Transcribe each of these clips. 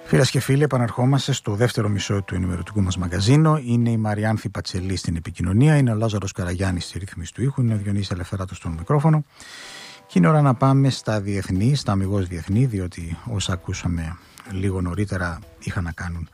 Φίλες και φίλοι, επαναρχόμαστε στο δεύτερο μισό του ενημερωτικού μας μαγαζίνου. Είναι η Μαριάνθη Πατσελή στην επικοινωνία, είναι ο Λάζαρος Καραγιάννης στη ρύθμιση του ήχου, είναι ο Διονύσης Ελευθεράτος στο μικρόφωνο. Και είναι ώρα να πάμε στα διεθνή, στα αμιγώς διεθνή, διότι όσα ακούσαμε λίγο νωρίτερα είχαν να κάνουν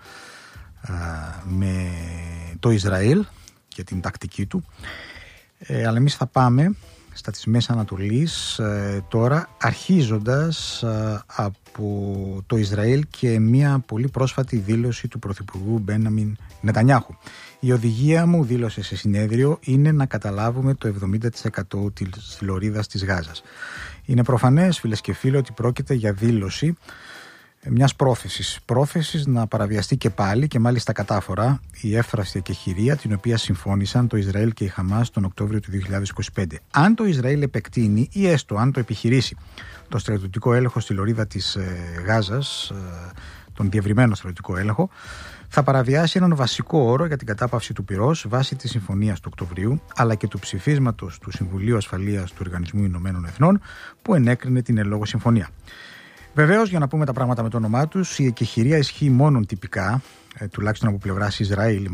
με το Ισραήλ και την τακτική του. Αλλά εμείς θα πάμε στα της Μέσης Ανατολής τώρα, αρχίζοντας από το Ισραήλ και μια πολύ πρόσφατη δήλωση του Πρωθυπουργού Μπένιαμιν Νετανιάχου. Η οδηγία μου, δήλωσε σε συνέδριο, είναι να καταλάβουμε το 70% της λωρίδας της Γάζας. Είναι προφανές, φίλες και φίλοι, ότι πρόκειται για δήλωση μιας πρόθεσης να παραβιαστεί και πάλι, και μάλιστα κατάφορα, η εύθραστη εκεχηρία την οποία συμφώνησαν το Ισραήλ και η Χαμάς τον Οκτώβριο του 2025. Αν το Ισραήλ επεκτείνει ή έστω αν το επιχειρήσει το στρατιωτικό έλεγχο στη λωρίδα της Γάζας, τον διευρυμένο στρατιωτικό έλεγχο, θα παραβιάσει έναν βασικό όρο για την κατάπαυση του πυρός βάσει της συμφωνίας του Οκτωβρίου, αλλά και του ψηφίσματος του Συμβουλίου Ασφαλείας του Οργανισμού Ηνωμένων Εθνών που ενέκρινε την εν λόγω συμφωνία. Βεβαίως, για να πούμε τα πράγματα με το όνομά τους, η εκεχηρία ισχύει μόνον τυπικά, τουλάχιστον από πλευράς Ισραήλ,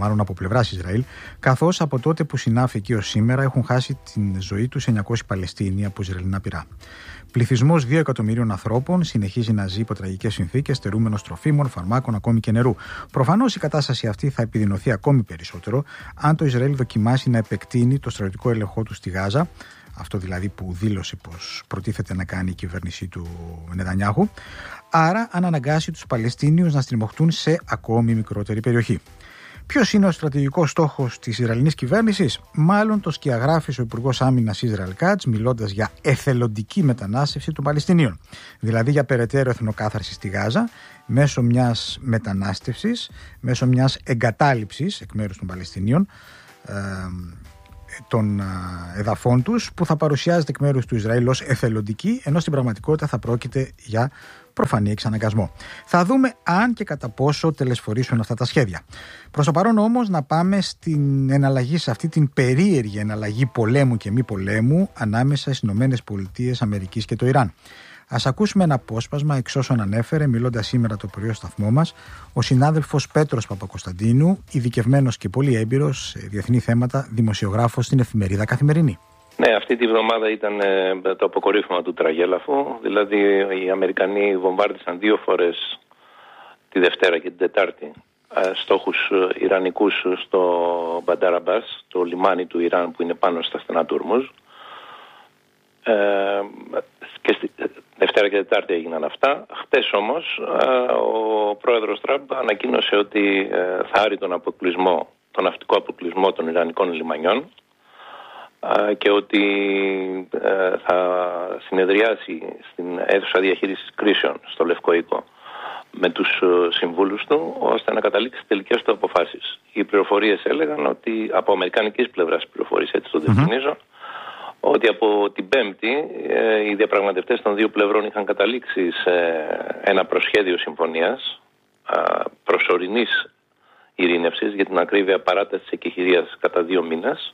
καθώς από τότε που συνάφηκε ως σήμερα έχουν χάσει την ζωή τους 900 Παλαιστίνοι από Ισραηλινά πυρά. Πληθυσμός 2 εκατομμυρίων ανθρώπων συνεχίζει να ζει υπό τραγικές συνθήκες, στερούμενος τροφίμων, φαρμάκων, ακόμη και νερού. Προφανώς η κατάσταση αυτή θα επιδεινωθεί ακόμη περισσότερο αν το Ισραήλ δοκιμάσει να επεκτείνει το στρατιωτικό έλεγχό του στη Γάζα. Αυτό δηλαδή που δήλωσε πως προτίθεται να κάνει η κυβέρνησή του Νετανιάχου. Άρα αν αναγκάσει τους Παλαιστίνιους να στριμωχτούν σε ακόμη μικρότερη περιοχή. Ποιος είναι ο στρατηγικός στόχος της Ισραηλινής κυβέρνησης? Μάλλον το σκιαγράφησε ο Υπουργός Άμυνας Ισραήλ Κάτς, μιλώντας για εθελοντική μετανάστευση των Παλαιστινίων. Δηλαδή για περαιτέρω εθνοκάθαρση στη Γάζα, μέσω μιας μετανάστευσης, μέσω μιας εγκατάλειψης εκ μέρους των Παλαιστινίων των εδαφών τους, που θα παρουσιάζεται εκ μέρους του Ισραήλ ως εθελοντική, ενώ στην πραγματικότητα θα πρόκειται για προφανή εξαναγκασμό. Θα δούμε αν και κατά πόσο τελεσφορήσουν αυτά τα σχέδια. Προς το παρόν όμως να πάμε στην εναλλαγή, σε αυτή την περίεργη εναλλαγή πολέμου και μη πολέμου ανάμεσα στις ΗΠΑ και το Ιράν. Ας ακούσουμε ένα απόσπασμα εξ όσων ανέφερε, μιλώντας σήμερα το πρωί στο σταθμό μας, ο συνάδελφος Πέτρος Παπακοσταντίνου, ειδικευμένος και πολύ έμπειρος σε διεθνή θέματα, δημοσιογράφος στην εφημερίδα Καθημερινή. Ναι, αυτή τη βδομάδα ήταν το αποκορύφωμα του τραγέλαφου. Δηλαδή, οι Αμερικανοί βομβάρδισαν 2 φορές, τη Δευτέρα και την Τετάρτη, στόχους ιρανικούς στο Μπαντάρ Αμπάς, το λιμάνι του Ιράν που είναι πάνω στα στενά του Ορμούζ. Και στη Δευτέρα και Τετάρτη έγιναν αυτά. Χτες όμως ο πρόεδρος Τραμπ ανακοίνωσε ότι θα άρει τον ναυτικό αποκλεισμό των ιρανικών λιμανιών και ότι θα συνεδριάσει στην αίθουσα διαχείρισης κρίσεων στο Λευκό Οίκο με τους συμβούλους του, ώστε να καταλήξει τελικές του αποφάσεις. Οι πληροφορίες έλεγαν ότι από αμερικανικής πλευράς πληροφορίες, έτσι το διευκρινίζω, ότι από την Πέμπτη οι διαπραγματευτές των 2 πλευρών είχαν καταλήξει σε ένα προσχέδιο συμφωνίας προσωρινής ειρήνευσης, για την ακρίβεια παράταση της εκεχηρίας κατά 2 μήνες,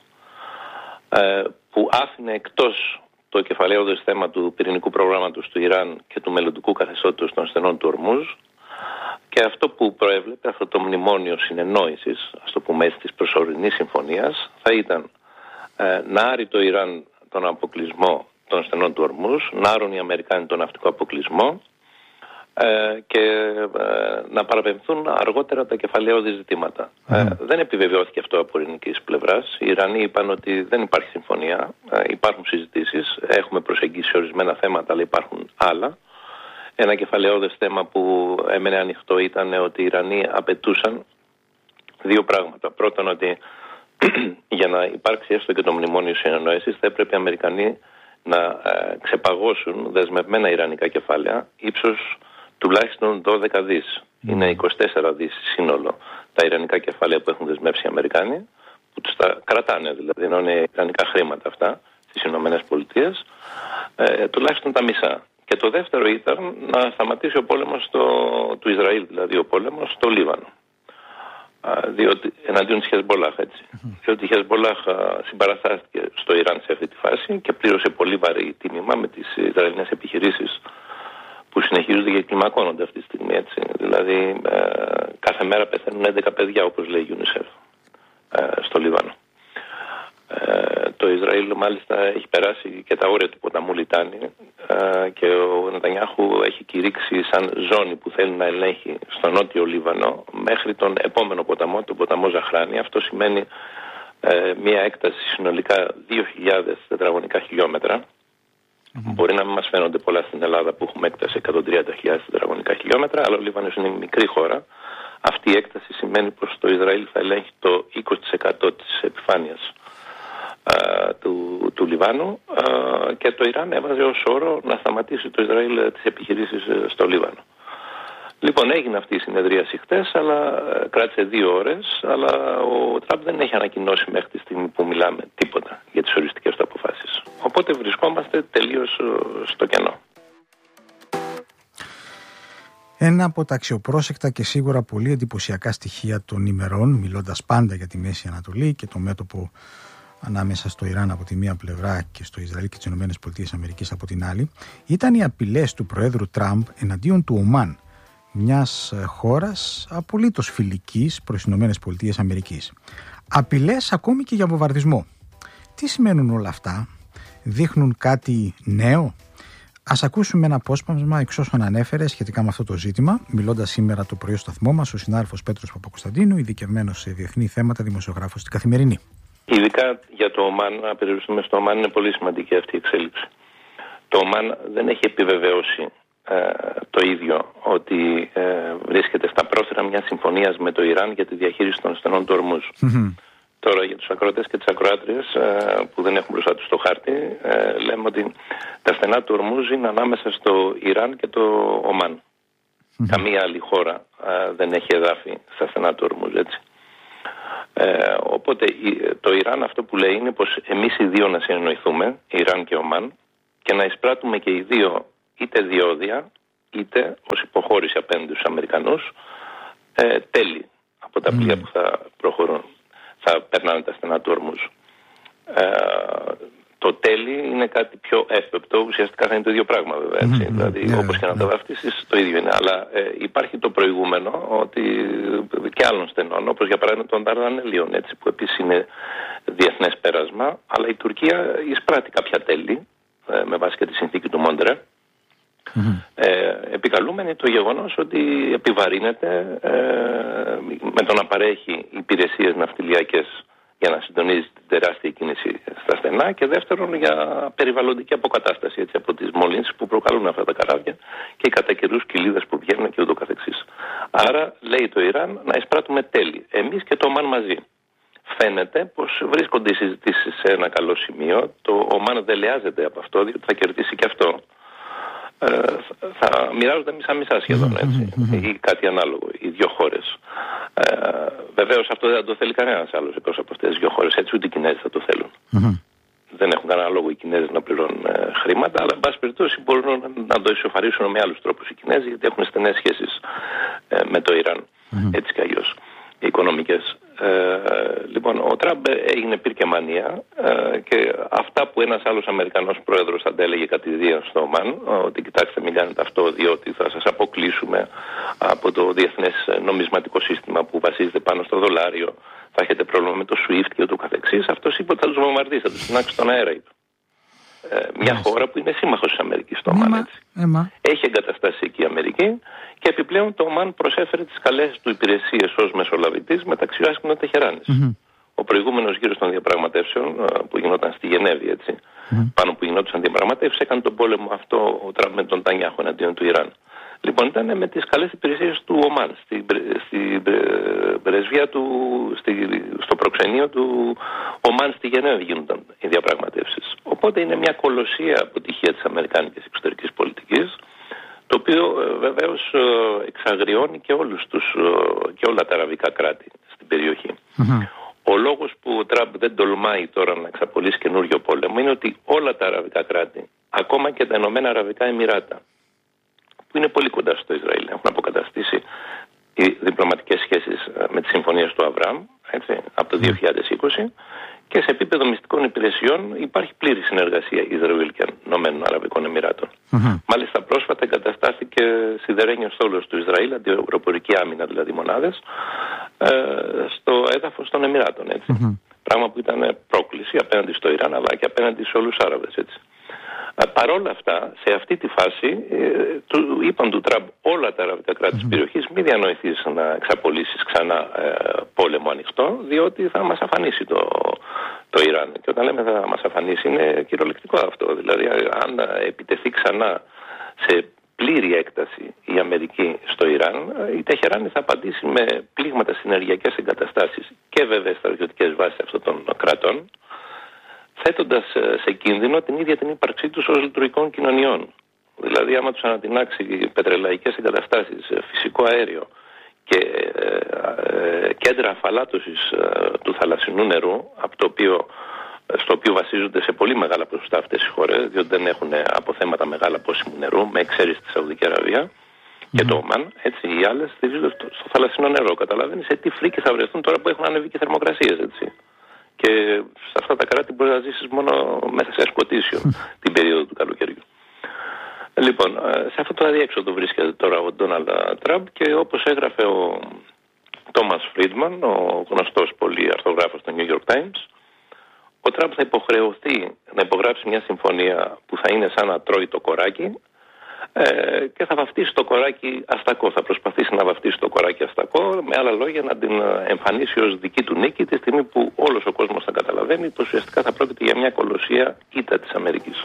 που άφηνε εκτός το κεφαλαίωδες θέμα του πυρηνικού προγράμματος του Ιράν και του μελλοντικού καθεστώτος των στενών του Ορμούζ, και αυτό που προέβλεπε, αυτό το μνημόνιο συνεννόησης, ας το πούμε έτσι, της προσωρινής συμφωνίας, θα ήταν να άρει το Ιράν τον αποκλεισμό των στενών του Ορμούζ, να άρουν οι Αμερικάνοι τον ναυτικό αποκλεισμό και να παραπεμφθούν αργότερα τα κεφαλαιώδη ζητήματα. Δεν επιβεβαιώθηκε αυτό από ελληνικής πλευράς. Οι Ιρανοί είπαν ότι δεν υπάρχει συμφωνία, υπάρχουν συζητήσεις, έχουμε προσεγγίσει ορισμένα θέματα, αλλά υπάρχουν άλλα. Ένα κεφαλαιώδες θέμα που έμενε ανοιχτό ήταν ότι οι Ιρανοί απαιτούσαν 2 πράγματα. Πρώτον, ότι για να υπάρξει έστω και το μνημόνιο συνεννόησης θα έπρεπε οι Αμερικανοί να ξεπαγώσουν δεσμευμένα ιρανικά κεφάλαια ύψος τουλάχιστον 12 δις. Είναι 24 δις σύνολο τα ιρανικά κεφάλαια που έχουν δεσμεύσει οι Αμερικάνοι, που τους τα κρατάνε, δηλαδή ενώ είναι ιρανικά χρήματα αυτά στις Ηνωμένες Πολιτείες, τουλάχιστον τα μισά. Και το δεύτερο ήταν να σταματήσει ο πόλεμος του Ισραήλ, δηλαδή ο πόλεμος στο Λίβανο. Διότι εναντίον της Χεσμπολάχ, έτσι. Διότι η Χεσμπολάχ συμπαραστάθηκε στο Ιράν σε αυτή τη φάση και πλήρωσε πολύ βαρύ τίμημα με τις Ισραηλινές επιχειρήσεις που που συνεχίζονται και κλιμακώνονται αυτή τη στιγμή. Έτσι. Δηλαδή, κάθε μέρα πεθαίνουν 11 παιδιά, όπως λέει η UNICEF, στο Λίβανο. Το Ισραήλ μάλιστα έχει περάσει και τα όρια του ποταμού Λιτάνη και ο Νετανιάχου έχει κηρύξει σαν ζώνη που θέλει να ελέγχει στο νότιο Λίβανο μέχρι τον επόμενο ποταμό, τον ποταμό Ζαχράνη. Αυτό σημαίνει μια έκταση συνολικά 2.000 τετραγωνικά χιλιόμετρα. Μπορεί να μην μας φαίνονται πολλά στην Ελλάδα που έχουμε έκταση 130.000 τετραγωνικά χιλιόμετρα, αλλά ο Λίβανος είναι μικρή χώρα. Αυτή η έκταση σημαίνει πως το Ισραήλ θα ελέγχει το 20% της επιφάνειας του Λιβάνου και το Ιράν έβαζε ως όρο να σταματήσει το Ισραήλ τις επιχειρήσεις στο Λίβανο. Λοιπόν, έγινε αυτή η συνεδρίαση χτες, αλλά κράτησε 2 ώρες, αλλά ο Τραμπ δεν έχει ανακοινώσει μέχρι τη στιγμή που μιλάμε τίποτα για τις οριστικές του αποφάσεις. Οπότε βρισκόμαστε τελείως στο κενό. Ένα από τα αξιοπρόσεκτα και σίγουρα πολύ εντυπωσιακά στοιχεία των ημερών, μιλώντας πάντα για τη Μέση Ανατολή και το μέτωπο ανάμεσα στο Ιράν από τη μία πλευρά και στο Ισραήλ και τις ΗΠΑ από την άλλη, ήταν οι απειλές του Προέδρου Τραμπ εναντίον του Ομάν, μιας χώρας απολύτως φιλικής προς τις ΗΠΑ. Απειλές ακόμη και για βομβαρδισμό. Τι σημαίνουν όλα αυτά? Δείχνουν κάτι νέο? Ας ακούσουμε ένα απόσπασμα εξ όσων ανέφερε σχετικά με αυτό το ζήτημα, μιλώντας σήμερα το πρωί στο σταθμό μας ο συνάδελφος Πέτρος Παπακοσταντίνου, ειδικευμένος σε διεθνή θέματα, δημοσιογράφος στην Καθημερινή. Ειδικά για το Ομάν, να περιοριστούμε στο Ομάν, είναι πολύ σημαντική αυτή η εξέλιξη. Το Ομάν δεν έχει επιβεβαιώσει το ίδιο ότι βρίσκεται στα πρόθυρα μιας συμφωνίας με το Ιράν για τη διαχείριση των στενών του Ορμούζ. Τώρα για τους ακροατές και τις ακροάτριες που δεν έχουν μπροστά τους το χάρτη, λέμε ότι τα στενά του Ορμούζ είναι ανάμεσα στο Ιράν και το Ομάν. Καμία άλλη χώρα δεν έχει εδάφη στα στενά του Ορμούζ, έτσι. Οπότε το Ιράν αυτό που λέει είναι πως εμείς οι δύο να συνεννοηθούμε, Ιράν και Ομάν, και να εισπράττουμε και οι δύο είτε διόδια είτε ως υποχώρηση απέναντι στους Αμερικανούς τέλη από τα πλοία που θα προχωρούν, θα περνάνε τα στενά του Ορμούζ. Το τέλη είναι κάτι πιο εύπεπτο, ουσιαστικά θα είναι το ίδιο πράγμα βέβαια, έτσι. Δηλαδή όπως και να το βαφτίσεις το ίδιο είναι, αλλά υπάρχει το προηγούμενο ότι και άλλων στενών, όπως για παράδειγμα των Δαρδανελίων, έτσι, που επίσης είναι διεθνές πέρασμα, αλλά η Τουρκία εισπράττει κάποια τέλη με βάση και τη συνθήκη του Μόντρε, επικαλούμενη το γεγονός ότι επιβαρύνεται με το να παρέχει υπηρεσίες ναυτιλιακές για να συντονίζει την τεράστια κίνηση στα στενά, και δεύτερον για περιβαλλοντική αποκατάσταση, έτσι, από τις μολύνσεις που προκαλούν αυτά τα καράβια και οι κατά καιρούς κοιλίδες που βγαίνουν και ούτω καθεξής. Άρα λέει το Ιράν να εισπράττουμε τέλη, εμείς και το Ομάν μαζί. Φαίνεται πως βρίσκονται οι συζητήσεις σε ένα καλό σημείο. Το Ομάν δελεάζεται από αυτό, διότι θα κερδίσει και αυτό. Θα μοιράζονται μισά-μισά σχεδόν, έτσι, ή κάτι ανάλογο, οι δύο χώρες. Βεβαίως αυτό δεν το θέλει κανένας άλλος εκτός από αυτές τις δύο χώρες, έτσι, ούτε οι Κινέζοι θα το θέλουν. Δεν έχουν κανένα λόγο οι Κινέζοι να πληρώνουν χρήματα, αλλά εν πάση περιπτώσει μπορούν να το ισοφαρίσουν με άλλους τρόπους οι Κινέζοι, γιατί έχουν στενές σχέσεις με το Ιράν, έτσι κι αλλιώς, οικονομικές. Λοιπόν, ο Τραμπ έγινε πυρκεμανία και αυτά που ένας άλλος Αμερικανός πρόεδρος αντέλεγε κατηδίαν στο Ομάν, ότι κοιτάξτε μην κάνετε αυτό διότι θα σας αποκλείσουμε από το διεθνές νομισματικό σύστημα που βασίζεται πάνω στο δολάριο, θα έχετε πρόβλημα με το SWIFT και ούτω καθεξής. Αυτός είπε ότι θα τους βομβαρδίσει, θα τους συνάξει στον αέρα, είπε. Μια χώρα που είναι σύμμαχος της Αμερικής, το Ομάν, έτσι. Έχει εγκαταστάσει εκεί η Αμερική και επιπλέον το Ομάν προσέφερε τις καλές του υπηρεσίες ως μεσολαβητής μεταξύ Ουάσιγκτον και Τεχεράνης. Ο προηγούμενος γύρος των διαπραγματεύσεων που γινόταν στη Γενέβη, έτσι, πάνω που γινόντουσαν διαπραγματεύσεις, έκανε τον πόλεμο αυτό ο Τραμπ με τον Νετανιάχου εναντίον του Ιράν. Λοιπόν, ήταν με τις καλές υπηρεσίες του Ομάν, στην πρεσβεία του, στο προξενείο του Ομάν στη Γενέβη γίνονταν οι διαπραγματεύσεις. Οπότε είναι μια κολοσσία αποτυχία της αμερικάνικης εξωτερικής πολιτικής, το οποίο βεβαίως εξαγριώνει και όλα τα αραβικά κράτη στην περιοχή. Ο λόγος που ο Τραμπ δεν τολμάει τώρα να εξαπολύσει καινούριο πόλεμο είναι ότι όλα τα αραβικά κράτη, ακόμα και τα Ηνωμένα Αραβικά Εμιράτα, που είναι πολύ κοντά στο Ισραήλ, έχουν αποκαταστήσει οι διπλωματικές σχέσεις με τις συμφωνίες του Αβραάμ, έτσι, από το 2020, και σε επίπεδο μυστικών υπηρεσιών υπάρχει πλήρη συνεργασία Ισραήλ και Ηνωμένων Αραβικών Εμιράτων. Μάλιστα, πρόσφατα εγκαταστάθηκε σιδερένιος στόλος του Ισραήλ, αντιαεροπορική άμυνα δηλαδή μονάδες, στο έδαφος των Εμιράτων. Έτσι. Πράγμα που ήταν πρόκληση απέναντι στο Ιράν, αλλά και απέναντι σε όλους τους Άραβες. Έτσι. Παρόλα αυτά, σε αυτή τη φάση, είπαν του Τραμπ όλα τα αραβικά κράτη της περιοχής μη διανοηθείς να εξαπολύσεις ξανά πόλεμο ανοιχτό, διότι θα μας αφανίσει το Ιράν. Και όταν λέμε θα μας αφανίσει, είναι κυριολεκτικό αυτό. Δηλαδή, αν επιτεθεί ξανά σε πλήρη έκταση η Αμερική στο Ιράν, η Τεχεράνη θα απαντήσει με πλήγματα στις ενεργειακές εγκαταστάσεις και βέβαια στρατιωτικές βάσεις αυτών των κρατών, θέτοντας σε κίνδυνο την ίδια την ύπαρξή τους ως λειτουργικών κοινωνιών. Δηλαδή, άμα τους ανατινάξει πετρελαϊκές εγκαταστάσεις, φυσικό αέριο και κέντρα αφαλάτωσης του θαλασσινού νερού, στο οποίο βασίζονται σε πολύ μεγάλα ποσοστά αυτές οι χώρες, διότι δεν έχουν αποθέματα μεγάλα πόσιμου νερού, με εξαίρεση τη Σαουδική Αραβία και το Ομάν, έτσι, οι άλλες στηρίζονται στο θαλασσινό νερό. Καταλαβαίνεις σε τι φρίκες θα βρεθούν τώρα που έχουν ανέβει και θερμοκρασίες, έτσι. Και σε αυτά τα κράτη μπορεί να ζήσεις μόνο μέσα σε ασκοτήσιο την περίοδο του καλοκαιριού. Λοιπόν, σε αυτό το αδιέξοδο βρίσκεται τώρα ο Ντόναλντ Τραμπ και όπως έγραφε ο Τόμας Φρίντμαν, ο γνωστός πολύ αρθρογράφος του New York Times, ο Τραμπ θα υποχρεωθεί να υπογράψει μια συμφωνία που θα είναι σαν να τρώει το κοράκι και θα βαφτίσει το κοράκι αστακό. Θα προσπαθήσει να βαφτίσει το κοράκι αστακό, με άλλα λόγια να την εμφανίσει ως δική του νίκη, τη στιγμή που όλος ο κόσμος θα καταλαβαίνει πως ουσιαστικά θα πρόκειται για μια κολοσσία ήττα της Αμερικής.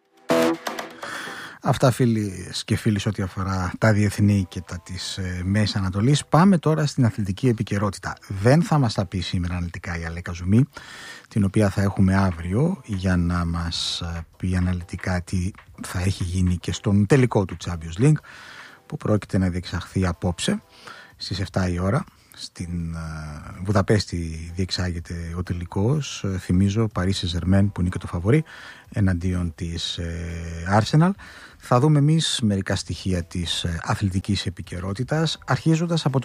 Αυτά, φίλοι και φίλοι, ό,τι αφορά τα διεθνή και τα της Μέσης Ανατολής. Πάμε τώρα στην αθλητική επικαιρότητα. Δεν θα μας τα πει σήμερα αναλυτικά η Αλέκα Ζουμί, την οποία θα έχουμε αύριο για να μας πει αναλυτικά τι θα έχει γίνει και στον τελικό του Champions League, που πρόκειται να διεξαχθεί απόψε στις 7 η ώρα. Στην Βουδαπέστη διεξάγεται ο τελικός, θυμίζω, Παρίσι Ζερμέν, που είναι και το φαβορί, εναντίον της Arsenal. Θα δούμε εμείς μερικά στοιχεία της αθλητικής επικαιρότητας, αρχίζοντας από το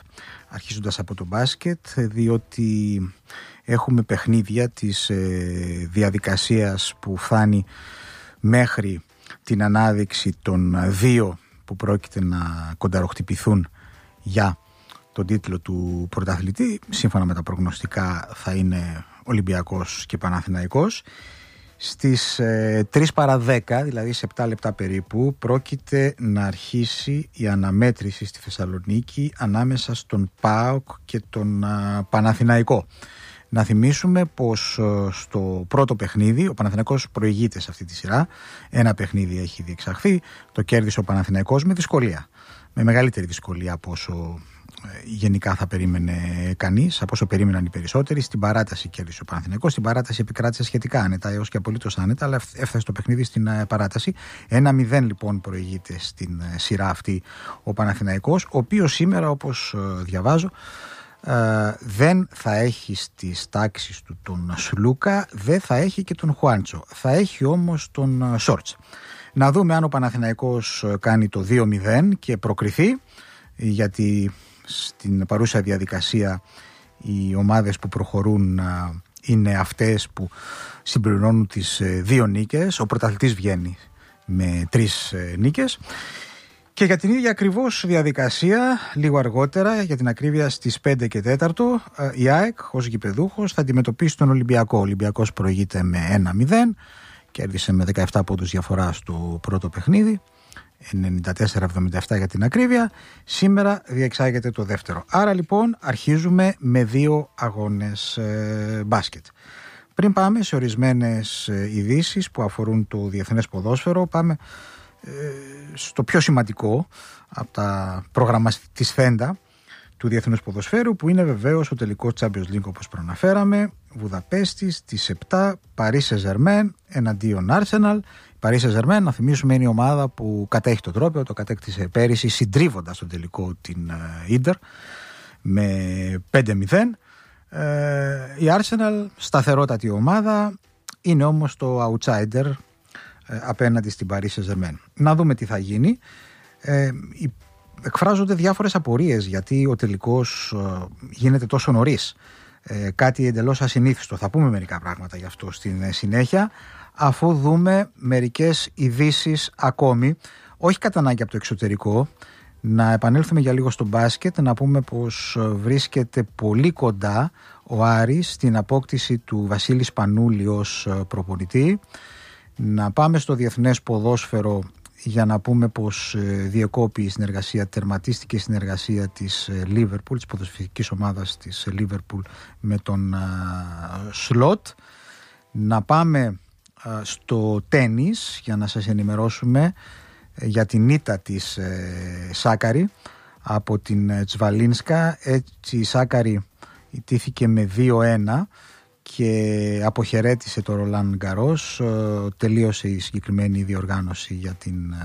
μπάσκετ. Διότι έχουμε παιχνίδια της διαδικασίας που φτάνει μέχρι την ανάδειξη των δύο που πρόκειται να κονταροχτυπηθούν για τον τίτλο του πρωταθλητή. Σύμφωνα με τα προγνωστικά θα είναι Ολυμπιακός και Παναθηναϊκός. Στις 3 παρά 10, δηλαδή σε 7 λεπτά περίπου, πρόκειται να αρχίσει η αναμέτρηση στη Θεσσαλονίκη ανάμεσα στον ΠΑΟΚ και τον Παναθηναϊκό. Να θυμίσουμε πως στο πρώτο παιχνίδι ο Παναθηναϊκός προηγείται σε αυτή τη σειρά. Ένα παιχνίδι έχει διεξαχθεί, το κέρδισε ο Παναθηναϊκός με δυσκολία. Με μεγαλύτερη δυσκολία από όσο γενικά θα περίμενε κανείς, από όσο περίμεναν οι περισσότεροι. Στην παράταση κέρδισε ο Παναθηναϊκός. Στην παράταση επικράτησε σχετικά άνετα, έως και απολύτως άνετα, αλλά έφτασε το παιχνίδι στην παράταση. 1-0 λοιπόν προηγείται στην σειρά αυτή ο Παναθηναϊκός, ο οποίος σήμερα, όπως διαβάζω, δεν θα έχει στις τάξεις του τον Σλούκα, δεν θα έχει και τον Χουάντσο. Θα έχει όμως τον Σόρτς. Να δούμε αν ο Παναθηναϊκός κάνει το 2-0 και προκριθεί, γιατί στην παρούσα διαδικασία οι ομάδες που προχωρούν είναι αυτές που συμπληρώνουν τις 2 νίκες. Ο πρωταθλητής βγαίνει με 3 νίκες. Και για την ίδια ακριβώς διαδικασία, λίγο αργότερα, για την ακρίβεια στις 5 και 4, η ΑΕΚ ως γηπεδούχος θα αντιμετωπίσει τον Ολυμπιακό. Ο Ολυμπιακός προηγείται με 1-0, κέρδισε με 17 πόντους διαφορά στο πρώτο παιχνίδι, 94-77 για την ακρίβεια. Σήμερα διεξάγεται το δεύτερο. Άρα λοιπόν αρχίζουμε με 2 αγώνες μπάσκετ. Πριν πάμε σε ορισμένες ειδήσεις που αφορούν το διεθνές ποδόσφαιρο, πάμε στο πιο σημαντικό από τα πρόγραμμα της ΦΕΝΤΑ του Διεθνούς Ποδοσφαίρου, που είναι βεβαίως ο τελικός Champions League, όπως προαναφέραμε. Βουδαπέστη στις 7, Παρίσι Ζερμέν εναντίον Arsenal. Παρίσι Ζερμέν, να θυμίσουμε, είναι η ομάδα που κατέχει το τρόπαιο, το κατέκτησε πέρυσι συντρίβοντας τον τελικό την Ίντερ με 5-0. Η Arsenal, σταθερότατη ομάδα, είναι όμως το outsider απέναντι στην Παρίσι Ζερμέν. Να δούμε τι θα γίνει. Εκφράζονται διάφορες απορίες γιατί ο τελικός γίνεται τόσο νωρίς. κάτι εντελώς ασυνήθιστο. Θα πούμε μερικά πράγματα γι' αυτό στην συνέχεια, αφού δούμε μερικές ειδήσεις ακόμη, όχι κατά ανάγκη από το εξωτερικό. Να επανέλθουμε για λίγο στο μπάσκετ, να πούμε πως βρίσκεται πολύ κοντά ο Άρης στην απόκτηση του Βασίλη Σπανούλη ως προπονητή. Να πάμε στο διεθνές ποδόσφαιρο για να πούμε πως διεκόπη η συνεργασία, τερματίστηκε η συνεργασία της Λίβερπουλ, της ποδοσφαιρικής ομάδας της Λίβερπουλ με τον Σλότ. Να πάμε στο τένις για να σας ενημερώσουμε για την ήττα της Σάκαρη από την Τσβαλίνσκα. Έτσι η Σάκαρη ιτήθηκε με 2-1 και αποχαιρέτησε το Ρολάν Γκαρός. Τελείωσε η συγκεκριμένη διοργάνωση για την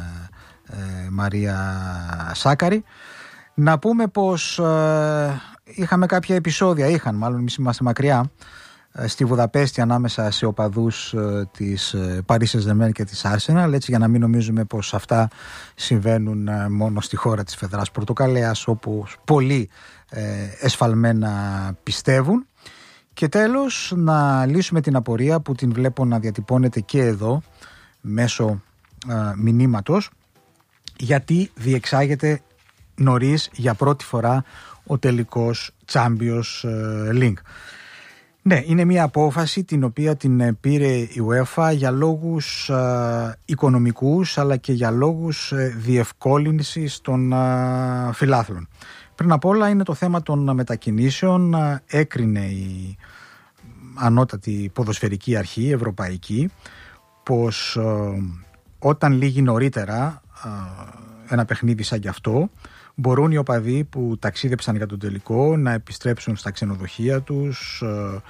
Μαρία Σάκαρη. Να πούμε πως είχαμε κάποια επεισόδια, μάλλον εμείς είμαστε μακριά, στη Βουδαπέστη ανάμεσα σε οπαδούς της Paris Saint-Germain και της Arsenal, έτσι για να μην νομίζουμε πως αυτά συμβαίνουν μόνο στη χώρα της Φεδράς Πορτοκαλέας, όπου πολλοί εσφαλμένα πιστεύουν. Και τέλος, να λύσουμε την απορία που την βλέπω να διατυπώνεται και εδώ μέσω μηνύματος, γιατί διεξάγεται νωρίς για πρώτη φορά ο τελικός Champions League. Ναι, είναι μια απόφαση την οποία την πήρε η UEFA για λόγους οικονομικούς, αλλά και για λόγους διευκόλυνσης των φιλάθλων. Πριν απ' όλα είναι το θέμα των μετακινήσεων. Έκρινε η ανώτατη ποδοσφαιρική αρχή ευρωπαϊκή πως όταν λήγει νωρίτερα ένα παιχνίδι σαν κι αυτό, μπορούν οι οπαδοί που ταξίδεψαν για τον τελικό να επιστρέψουν στα ξενοδοχεία τους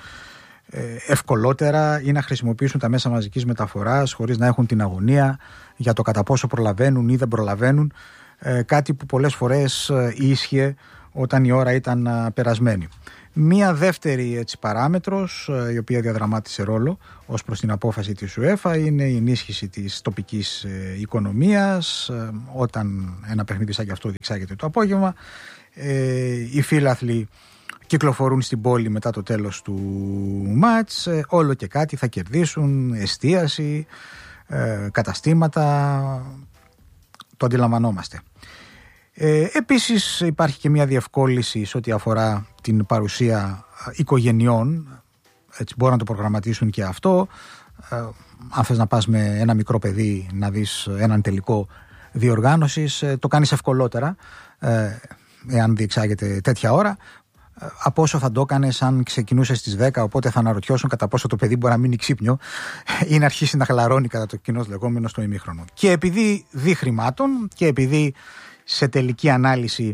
ευκολότερα ή να χρησιμοποιήσουν τα μέσα μαζικής μεταφοράς χωρίς να έχουν την αγωνία για το κατά πόσο προλαβαίνουν ή δεν προλαβαίνουν, κάτι που πολλές φορές ίσχυε όταν η ώρα ήταν περασμένη. Μία δεύτερη παράμετρος, η οποία διαδραμάτισε ρόλο ως προς την απόφαση της UEFA, είναι η ενίσχυση της τοπικής οικονομίας. Όταν ένα παιχνίδι σαν και αυτό διεξάγεται το απόγευμα, οι φίλαθλοι κυκλοφορούν στην πόλη μετά το τέλος του μάτς, όλο και κάτι θα κερδίσουν, εστίαση, καταστήματα, το αντιλαμβανόμαστε. Επίσης υπάρχει και μια διευκόλυνση σε ό,τι αφορά την παρουσία οικογενειών, έτσι μπορούν να το προγραμματίσουν και αυτό. Αν θες να πας με ένα μικρό παιδί να δεις έναν τελικό διοργάνωσης, το κάνεις ευκολότερα εάν διεξάγεται τέτοια ώρα, από όσο θα το έκανες αν ξεκινούσες στις 10, οπότε θα αναρωτιώσουν κατά πόσο το παιδί μπορεί να μείνει ξύπνιο ή να αρχίσει να χαλαρώνει κατά το κοινός λεγόμενο στο ημίχρονο. Και επειδή δι χρημάτων και επειδή σε τελική ανάλυση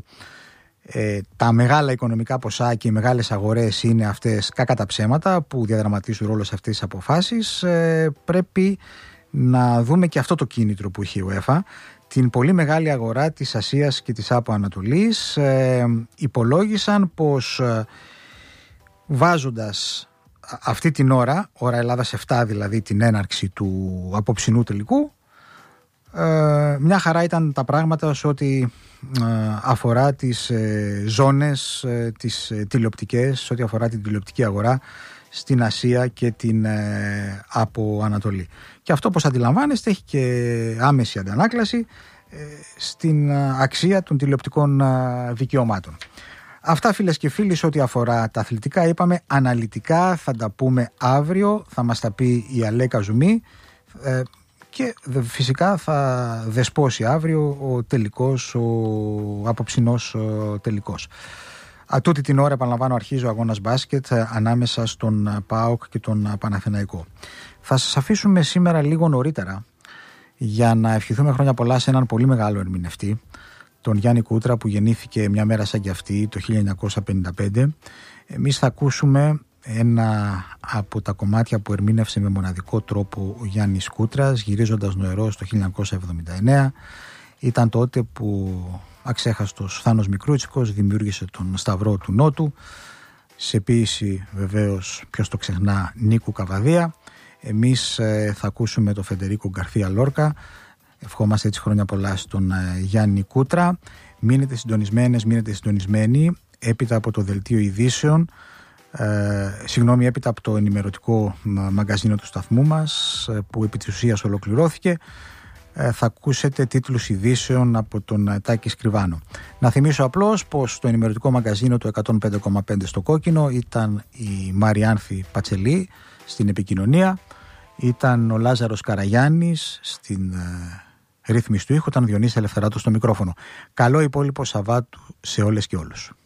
τα μεγάλα οικονομικά ποσά και οι μεγάλες αγορές είναι αυτές κακά τα ψέματα που διαδραματίζουν ρόλο σε αυτές τις αποφάσεις, πρέπει να δούμε και αυτό το κίνητρο που έχει η UEFA. Την πολύ μεγάλη αγορά της Ασίας και της Άπο Ανατολής υπολόγισαν πως βάζοντας αυτή την ώρα Ελλάδας 7 δηλαδή, την έναρξη του απόψινού τελικού, μια χαρά ήταν τα πράγματα σε ό,τι αφορά τις ζώνες, τις τηλεοπτικές, σε ό,τι αφορά την τηλεοπτική αγορά στην Ασία και την από Ανατολή. Και αυτό, όπως αντιλαμβάνεστε, έχει και άμεση αντανάκλαση στην αξία των τηλεοπτικών δικαιωμάτων. Αυτά, φίλες και φίλοι, σε ό,τι αφορά τα αθλητικά. Είπαμε αναλυτικά, θα τα πούμε αύριο, θα μας τα πει η Αλέκα Ζουμί και φυσικά θα δεσπόσει αύριο ο τελικός, ο απόψινός τελικός. Τούτη την ώρα, επαναλαμβάνω, αρχίζει ο αγώνας μπάσκετ ανάμεσα στον ΠΑΟΚ και τον Παναθηναϊκό. Θα σας αφήσουμε σήμερα λίγο νωρίτερα για να ευχηθούμε χρόνια πολλά σε έναν πολύ μεγάλο ερμηνευτή, τον Γιάννη Κούτρα, που γεννήθηκε μια μέρα σαν κι αυτή το 1955. Εμείς θα ακούσουμε ένα από τα κομμάτια που ερμήνευσε με μοναδικό τρόπο ο Γιάννης Κούτρας, γυρίζοντας νοερός το 1979. Ήταν τότε που αξέχαστος Θάνος Μικρούτσικος δημιούργησε τον Σταυρό του Νότου, σε ποίηση βεβαίως, ποιος το ξεχνά, Νίκου Καβαδία. Εμείς θα ακούσουμε τον Φεντερίκο Γκαρθία Λόρκα. Ευχόμαστε έτσι χρόνια πολλά στον Γιάννη Κούτρα. Μείνετε συντονισμένες, μείνετε συντονισμένοι. Έπειτα από το δελτίο ειδήσεων Συγγνώμη, έπειτα από το ενημερωτικό μαγκαζίνο του σταθμού μας, που επί της ουσίας ολοκληρώθηκε, θα ακούσετε τίτλους ειδήσεων από τον Τάκη Σκριβάνο. Να θυμίσω απλώς πως το ενημερωτικό μαγκαζίνο του 105,5 στο Κόκκινο ήταν η Μαριάνθη Πατσελή στην επικοινωνία, ήταν ο Λάζαρος Καραγιάννης στην ρύθμιση του ήχου, ήταν Διονύσης Ελευθεράτος στο μικρόφωνο. Καλό υπόλοιπο Σαββάτου σε όλες και όλους.